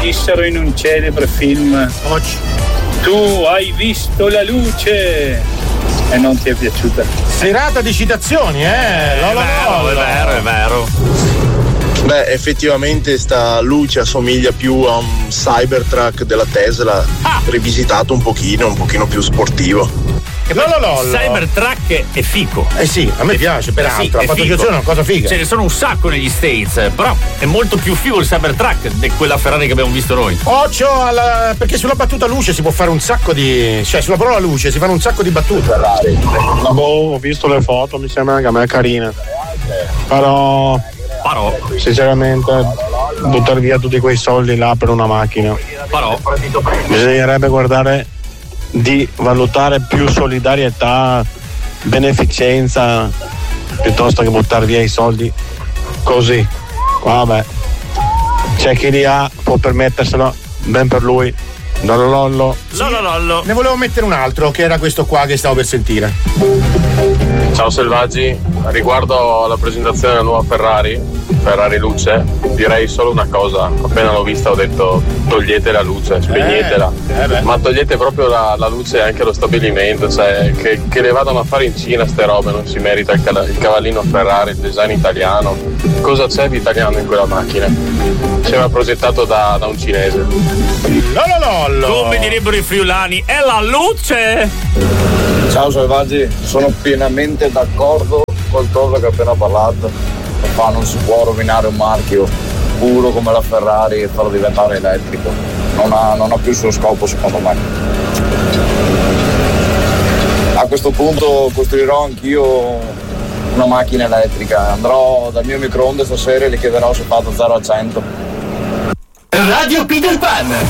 dissero in un celebre film: tu hai visto la luce e non ti è piaciuta. Serata di citazioni, È vero. Beh, effettivamente sta luce assomiglia più a un Cybertruck della Tesla, rivisitato un pochino più sportivo. Il Cybertruck è fico. Sì, a me piace, peraltro. La fotogestione è una cosa figa. Ce ne sono un sacco negli States, però è molto più figo il Cybertruck di quella Ferrari che abbiamo visto noi. Occhio perché sulla battuta luce si può fare un sacco di. Cioè, sulla parola luce si fanno un sacco di battute. Ho visto le foto, mi sembra che a me è carina. Però sinceramente buttare via tutti quei soldi là per una macchina. Bisognerebbe guardare di valutare più solidarietà, beneficenza, piuttosto che buttare via i soldi così. Vabbè, c'è chi li ha, può permetterselo, ben per lui. Lollo. Ne volevo mettere un altro, che era questo qua che stavo per sentire. Ciao selvaggi, riguardo alla presentazione della nuova Ferrari Luce, direi solo una cosa. Appena l'ho vista ho detto: togliete la luce, spegnetela, ma togliete proprio la luce anche allo stabilimento, cioè che le vadano a fare in Cina ste robe, non si merita il cavallino Ferrari, il design italiano. Cosa c'è di italiano in quella macchina? Sembra progettato da un cinese. Come direbbero i friulani, è la luce! Ciao selvaggi, sono pienamente d'accordo col Torre che ha appena parlato. Non si può rovinare un marchio puro come la Ferrari e farlo diventare elettrico. Non ha più il suo scopo, secondo me. A questo punto costruirò anch'io una macchina elettrica. Andrò dal mio microonde stasera e le chiederò se fatto 0 a 100. Radio Peter Pan.